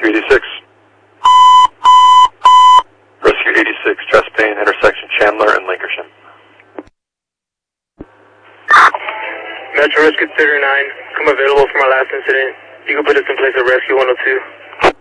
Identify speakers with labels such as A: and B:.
A: Rescue 86. Rescue 86, chest pain, intersection Chandler and Lancashire.
B: Metro Rescue 39, come available for my last incident. You can put us in place at Rescue 102.